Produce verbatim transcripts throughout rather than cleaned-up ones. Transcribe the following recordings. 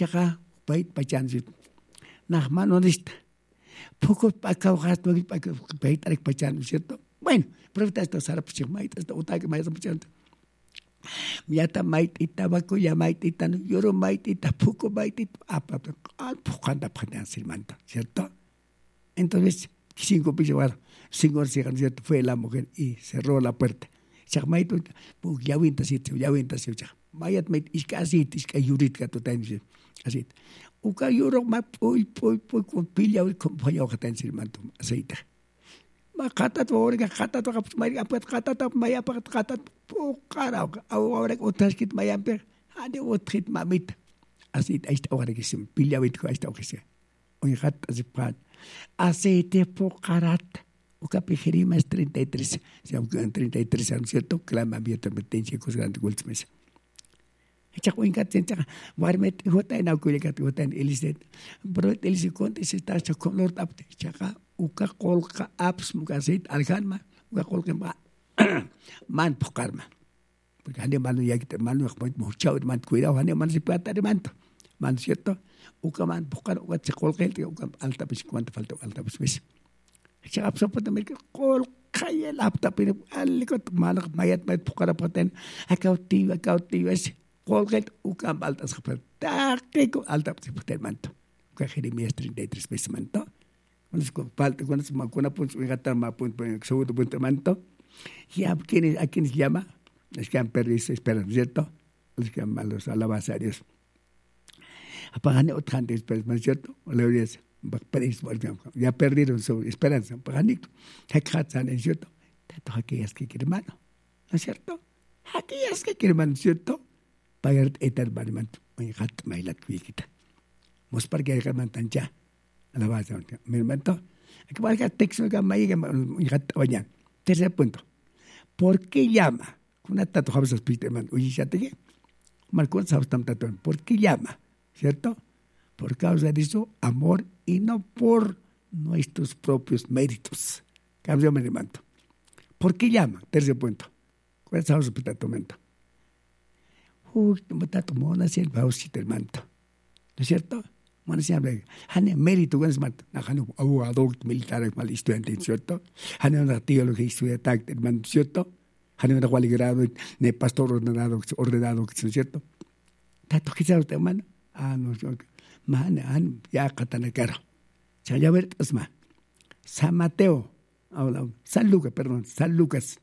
chaqa pait pachansit nah manonista poco acá gasto pait arek pachan cierto bueno profeta esto sara puchik mait esto utake mait pachan Miata maitita bako ya maitita no yoro maitita poco maitita apa al pukanda panan silmanta, ¿cierto? Entonces, cinco pisos, cinco horas ¿cierto? Fue la mujer y cerró la puerta. Chak maito, puk ya winta sitio, ya winta sitio, chak. Mayat mait iska asit, iska yurit ka totain asit. Uka yoro ma poi poi poi con pilla y con polla katan silmanto, aceita. Ma kata to orga kata to kapus mai apa kata to mai apa kata pokara au ahora otras kit mai amper ade otrit mamit así ahí está ahora que se pilla bit ko ahí está que se oye hat así pat aceite pokarat o capejeri más treinta y tres se aunque treinta y tres años cierto clama abierta metencia cosas grandes golpes echa ko ingat sencha warmet hota en aukuile kat hota en eliset bro eliset conte se está con lord apte chaka uka kolka apps mukasit alganma uka kolka ma man pokarma porque hanya manu ya kita manu akmoit muchau man cuidado hanya man si plata de manto man cierto uka man pokar uka se kolka el uka alta pis cuánto falta alta pis chaka apso pata me kolka el apta pero alikot manak mayat mayat pokara paten akauti akauti es kolka uka alta sapal takiko alta pis paten manto uka Jeremías treinta y tres veces manto cuando falta cuando se macuna punto en gatar ma punto en segundo punto manto ya quién a quién se llama es que han perdido esperan cierto es que han malos alabanza a Dios apagan otra gente esperan cierto le dice ya perdieron su esperanza apagan hacatan es cierto tanto aquellas que quieren mano ¿no es cierto? Aquellas que quieren mano ¿cierto? pagar etar barmanto oye hat mailat kuikita mos para que hagan mantancha alabanza mi hermano aquí va el texto que me llega mañana tercer punto ¿por qué llama una tatu habas espíritu hermano oye ya te dije marcó sabes tam tatu ¿por qué llama? ¿cierto? por causa de eso amor y no por nuestros propios méritos cambio mi hermano ¿por qué llama? tercer punto ¿cuál sabes espíritu hermano? uy no me tatu mona si el bausito hermano ¿no es cierto? Mana siempre, hanya mérito con smart, na hanya abogado militar mal estudiante, ¿cierto? Hanya una teología estudiante, hermano, ¿cierto? Hanya una cualigrado, ne pastor ordenado, ordenado, ¿cierto? Tato quizá usted, hermano, ah, no, mana, han, ya katana caro. Ya ver, asma. San Mateo, San Lucas, perdón, San Lucas.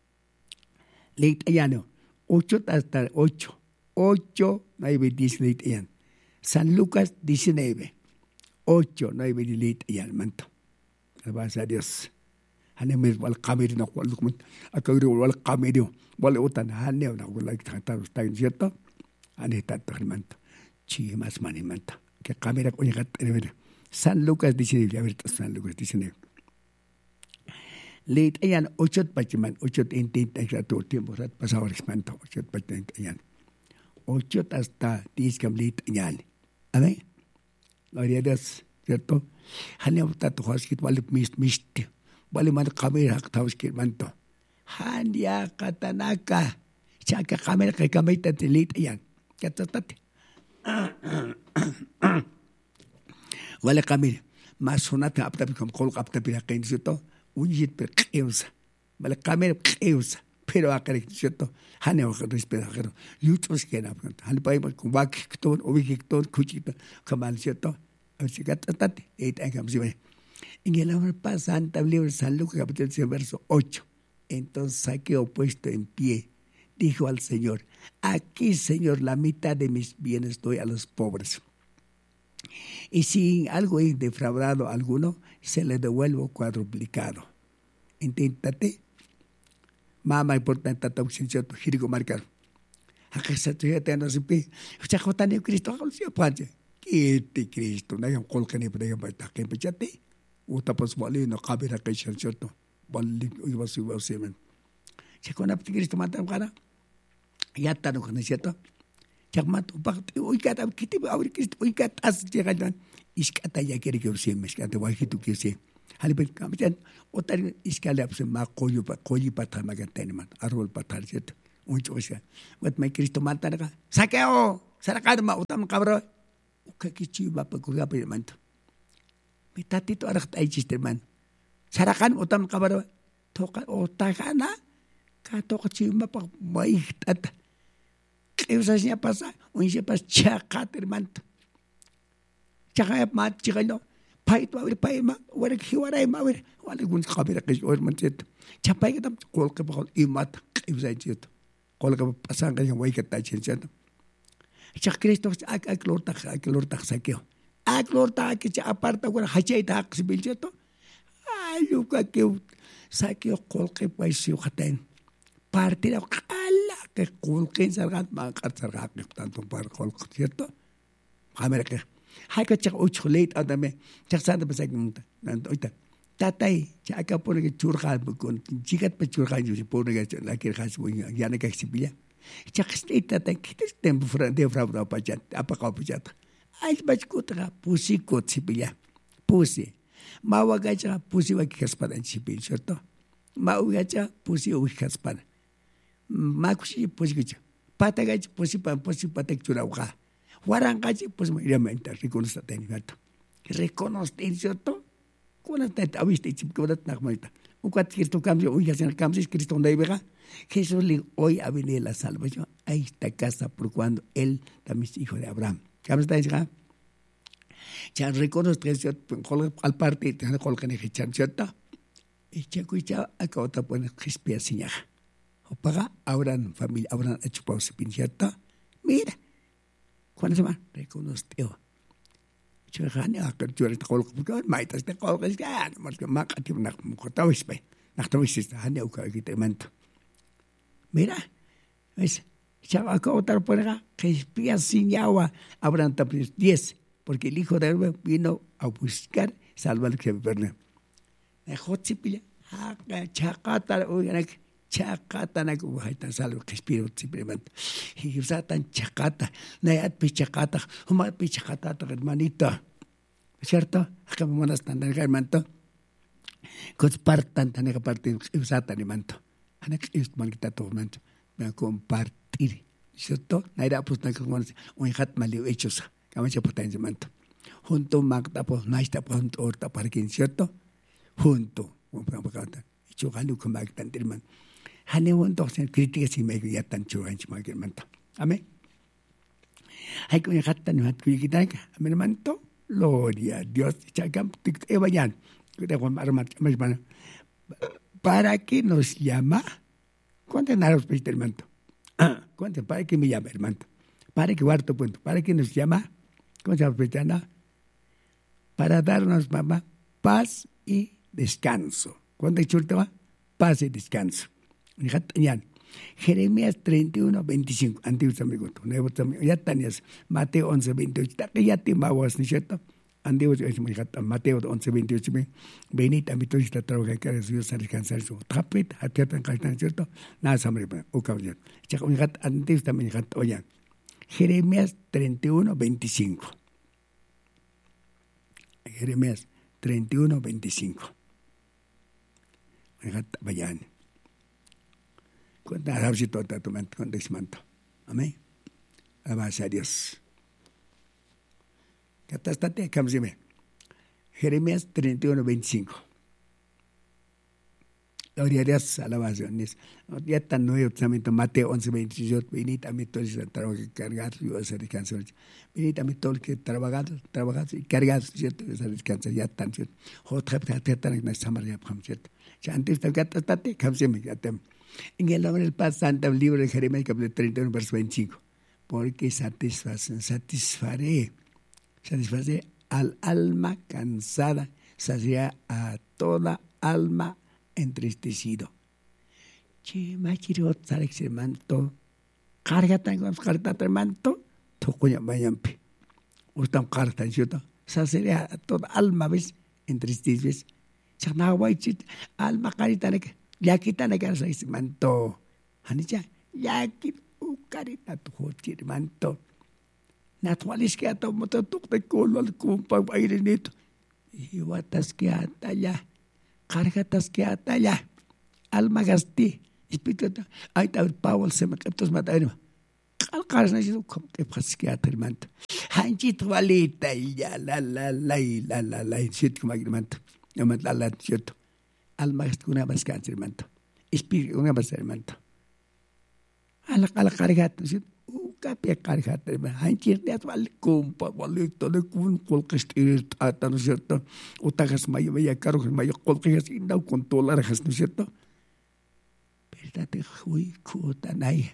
Leit ayano, ocho hasta ocho, ocho, no hay veintiséis leit ayan. San Lucas diecinueve, ocho, nueve y el manto. Alabanza a Dios. Hanemir wal kamiri na wal kumt akagri wal kamiri wal utan hanem na wal ikta está cierto. Ane tanto el manto. Chi más mani manto. Que kamera ko yagat San Lucas diecinueve, a ver San Lucas diecinueve. Leit ayan ocho pachiman, ocho intent exacto tiempo rat pasado el manto, ocho pachiman ayan. Ocho hasta diez cam leit ayan. Amén. Gloria a Dios, ¿cierto? Hanya tato haskit wale mist mist. Wale man kamera tawskit manto. Hanya katanaka. Chaka kamera kay kamay tatilit ayan. Katatate. Wale kamera. Masonata apta bikam kol apta birakin cierto. Unjit per keusa. Wale kamera keusa. Pero acá cierto, hane o respeta pero luchos que na han pai con bak ton o victon cuchita camal cierto así que tatate y tengamos bien en el libro pasante libro de San Lucas capítulo seis verso ocho entonces Saqueo puesto en pie dijo al Señor aquí Señor la mitad de mis bienes doy a los pobres y si algo he defraudado a alguno se le devuelvo cuadruplicado inténtate mama importante tata cierto girigo marcar acá se te tiene sipi ya jota ni Cristo alcio panje que te Cristo na yung kolkani pa yung bata kay pachate o tapos wali no kabira kay cierto wali iwas iwas semen ya con apti Cristo mata kana ya tano kana cierto ya mato bakti uy kata kiti awri Cristo uy kata as llegan iskata ya quiere que urse meskata wajitu que se halibet kamitan otar iskale apse ma koyo pa koyi pata magantene man arol patar cierto un chocha wat mai Cristo mata ka Saqueo sarakad ma utam cabro ukakichi mapa kurgapa hermano. Mi tatito araqta aychiste hermano. Sarakan otam qabara toqa otaqana ka toqchi mapa maihtat. Qewsasña pasa unshepas chaqat hermano. Chaqayap mat chigalo. Paito abrir paima, wala kiwara ima abrir, wala gun qabira qish or manchet. Chapay kita qol qaba imat qibsay chito. Qol qaba pasan qay way kata chinchad. Chaq Cristo ak ak lorta ak lorta sakio. Ak lorta ak cha aparta gora hachay ta qsibil chito. Ayu ka ke sakio qol qibay siu khatayn. Partida qala que qol qin sargat ma qat sargat tanto par qol chito. Kamera ke Haka chak uchulate adame chak santa pasag nunta nanto ita tatay chaka pone que churja con chikat pa churja yo pone que la que has buena ya ne que exibia chak state tatay kites tempo fra de fra fra pa chat apa ka pa chat ay bach kutra pusi ko sibia pusi mawa gacha pusi wa que kaspada sibil cierto mawa gacha pusi o kaspada makushi pusi gacha pata gacha pusi pa pusi pata churauga Warangachi, pues me iría a mentar, reconoce a Tenigato. Reconoce, ¿cierto? Con la teta, viste, chipcodat, nagmaita. Un cuatro cambio, hoy hacen el cambio, es Cristo donde vega. Jesús le hoy ha venido la salvación a esta casa por cuando él también es hijo de Abraham. ¿Qué está diciendo? Ya reconoce, ¿cierto? Al parte, te han colocado en el ¿cierto? Y checo y ya, acá otra pone crispia siñaja. O paga, ahora familia, ahora ha chupado su pin, ¿cierto? Mira. ¿Cuándo se va? Reconosteo. Yo gane a que yo le toco porque maitas te cojo que ya no más que más que una mojota wispe. Nachto wispe gane o que te mento. Mira, ves, ya va a otra porga que espía sin agua. Habrán también diez, porque el hijo de Él vino a buscar salvar al que perdone. Dejó chipilla, chacata, oigan aquí. Chacata na ko haytan salvo que espiro simplemente y usatan chacata nayat pi chacata huma pi chacata hermanito cierto acá me mandas tan hermanito con partan tan que partir usatan hermanito ana que es mal que todo momento me compartir cierto naira pues na como un hat mal hechos como se puta hermanito junto magda pues naista pues orta para quien cierto junto un propaganda y yo gano con magda hermanito Hanewon dosen críticas y me ya tan chuan chimag hermano. Amén. Hay que dejar tan hat cuiquitan, amén hermano. Gloria a Dios. Chacam evayan. Para que nos llama. ¿Cuánto naros pediste hermano? ¿Cuánto? Para que me llama hermano. Para que cuarto punto. Para que nos llama. ¿Cómo se llama? Para darnos mamá paz y descanso. ¿Cuánto hay churta? Paz y descanso. Jeremías treinta y uno, veinticinco. Antiguo amigo, nuevo amigo. Ya tenías Mateo once, veintiocho. Ya te mawas, ¿no es cierto? Antiguo Mateo once, veintiocho. Venid a mi todos esta trabaja que es Dios a descansar su tapet, a ti tan caltan, ¿cierto? Nada, samre, o cabrón. Chaco, mi gat, antiguo también gat, oye. Jeremías treinta y uno, veinticinco. Jeremías treinta y uno, veinticinco. Mi gat, vayan. Cuando harás todo tu mente con desmanto. Amén. Alabanza a Dios. Catastate, cámsime. Jeremías treinta y uno, veinticinco. Gloria a Dios, alabanza a Dios. Ya está Nuevo Testamento, Mateo once, veintiocho. Venid a mí todos los trabajados y cargados, yo os descansar. Venid a mí todos los que trabajados, trabajados y cargados, ¿cierto? Yo os descansar. Ya están, ¿cierto? Joder, ya están en la Samaria, ¿cierto? Ya antes de catastate, cámsime, ya te. En el nombre del Padre Santo, el libro de Jeremías, capítulo treinta y uno, verso veinticinco. Porque satisfacen, satisfaré, satisfaré al alma cansada, saciará a toda alma entristecido. Che, machirot, sarex hermanto, cargatan con carta hermanto, tocoña mayampi. Ustan carta, ¿cierto? Saciará a toda alma, ¿ves? Entristecido. Chanahuaychit, alma caritanek. Ya quitan la casa y se manto. Hanicha, ya quit u carita tu hochir manto. Natualis que ato moto tu te colo al cumpa aire neto. Y watas que ata ya. Cargatas que ata ya. Alma gasti. Espíritu, ahí está el Pablo se me captos mataron. Al caras no como que pas que ata el manto. Hanchit valita y ya la la la y la la la y siete como agremanto. No me la la cierto. Alma es una más cáncer manto. Espíritu una más hermanto. A la a la cargata, ¿cierto? Uh, capia cargata. Hanchit de atval compa, valito de kun colquestir ata, ¿no es cierto? O tagas mayo mayo caro, mayo colques y no controlarjas, ¿no es cierto? Verdad, uy, cutanay.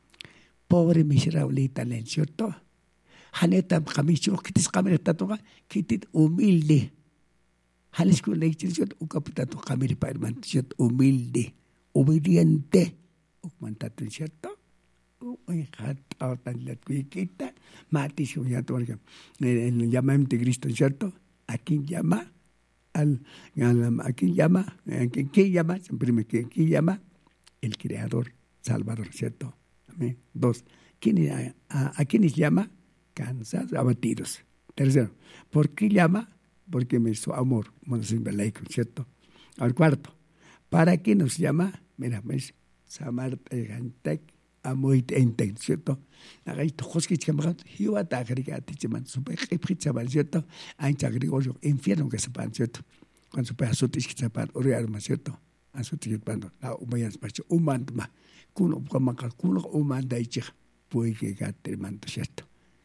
Pobre miserable talent, ¿cierto? Haneta kamicho kitis kamera tatuga kitit humilde. Halis ku lecture cierto ukapitatu kamera pa hermano, cierto humilde, obediente. Ukmantatu cierto. Uy, hata tan la cuiquita, mati su ya torga. El llamamiento de Cristo, ¿cierto? ¿A quién llama? Al, ¿a quién llama? ¿Quién, quién llama? Siempre me ¿quién llama? El Creador, Salvador, ¿cierto? Amén. Dos, ¿quién, a, a, ¿a quiénes llama? Cansados, abatidos. Tercero, ¿por qué llama? Porque me hizo amor, ¿cierto? Al cuarto, ¿para qué nos llama? Mira, pues, Samar Gantek, Amoit Enten, ¿cierto? Agaito Joskich Camarón, Hiwata Agrigati, Super Epritzaban, ¿cierto? Ancha Gregorio, infierno que se pan, ¿cierto? Cuando se puede azotis que se pan, Oriarma, ¿cierto? Azotis que pan, la Umayas Pacho, Umantma, Kuno, Kamaka, Kuno, Umanda y Chich, Puige Gater Manto, ¿cierto?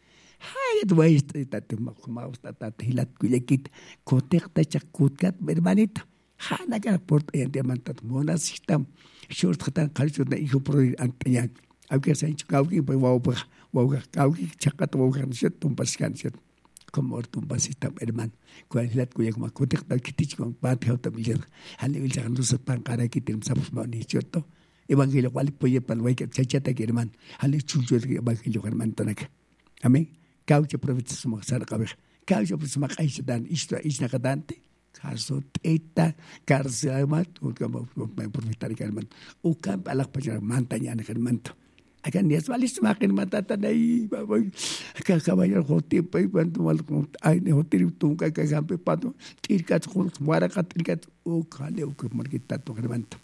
Hay tu vais tate mau tate hilat kuyekit kotek tacha kutkat hermanita hana ka port en diamantat mona sistem short khatan khalchu na hijo pro antayan aunque se hincho kauki pues wow wow kauki chakat wow kan set tum paskan set como tum pasistam herman kuan hilat kuyek ma kotek ta kitich kon pat hauta mijer hal vil chakan lu sepan kara kitim sapus mani cierto evangelio cual poye pan way que chachata que herman hal chucho evangelio herman tanak amén. Caucho profeta suma sar kabeh caucho suma kaisa dan isto isna kadante caso teta carselmat o como profeta kalman o camp alak pajar mantaña ne kalmanto akan dia valis makin matata dai baboy ka kabayar hoti pai bantu mal ai ne hoti tum ka ka sampai pato tirkat khul mara ka tirkat o khale o markita to kalmanto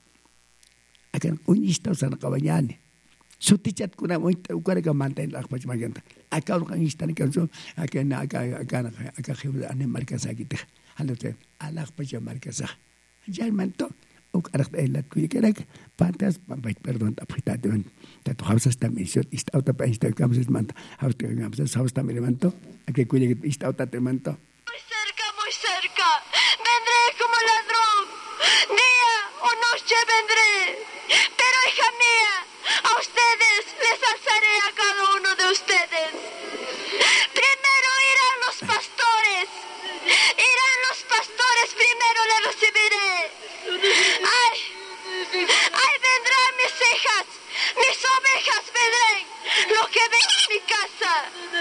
akan unista sana kabayane sutichat kuna moita ukare ka mantain la khpach maganta aka urkan istan ka so aka na aka aka aka khibla ane marka sakite halote ala khpach marka sa jalmanto uk arak elat kuikerek pantas pambait perdon apritadon tato hausas también ist auto pa ist kamses manta hauste kamses haus también manto aka kuikerek ist auto te manto muy cerca muy cerca vendré como ladrón día o noche vendré pero hija mía a ustedes les alzaré a cada uno de ustedes. Primero irán los pastores. Irán los pastores, primero les recibiré. Ay, ay, vendrán mis hijas, mis ovejas vendrán, lo que ven en mi casa.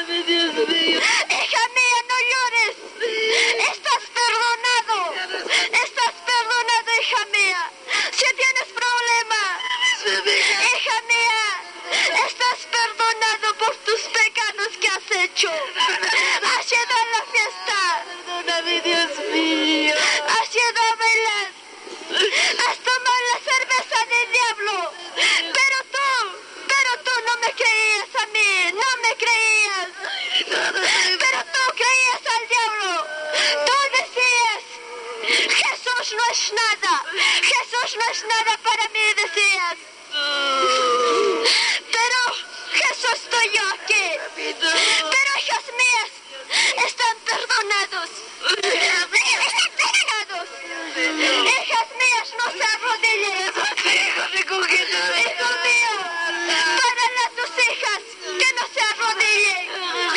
Hija mía, no llores. Estás perdonado. Estás perdonado, hija mía. Si tienes problemas, hija mía, estás perdonado por tus pecados que has hecho. Has ido a la fiesta. Perdóname, Dios mío. Has ido a bailar. Has tomado la cerveza del diablo. Pero tú, pero tú no me creías a mí. No me creías. Pero tú creías al diablo. Tú decías, Jesús no es nada. Jesús no es nada para mí, decías. Pero Jesús estoy yo aquí. Pero hijas mías están perdonados. Están perdonados. Hijas mías no se arrodillen. Hijo mío, párale a tus hijas que no se arrodillen.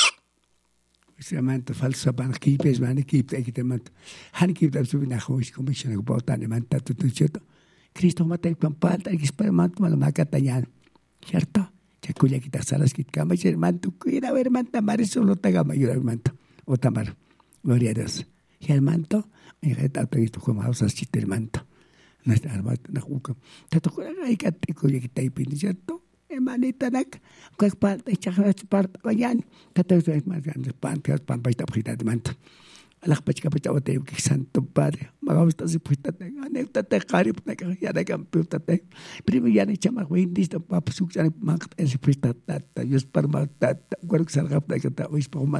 Manto falso ban kipes ban kip ekite manto han kip da subina khoish commission ko botane manta tutu cheto Cristo mata pan pata que para manto mal makatañan cierto que cuya kita salas kit kama cher manto cuida ver manta mare solo taga mayor manto o tamar gloria a Dios y el manto me reta previsto como hausas chiter manto no está armado na juca tato ay kat cuya kita ipin cierto emanita nak kak part echar part bayan tato es más grande pan que pan paita prita de manto alak pachka pachawate que santo padre magausta si prita de anekta te qarib na ka ya de camputa te primo ya ni chama windis de papsuk ya mak es prita tata yus parma tata guaruk salga de que ta ois